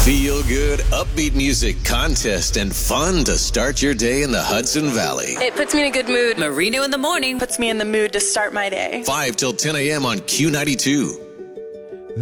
Feel good, upbeat music, contest, and fun to start your day in the Hudson Valley. It puts me in a good mood. Marino in the morning Puts me in the mood to start my day. 5 till 10 a.m. on Q92.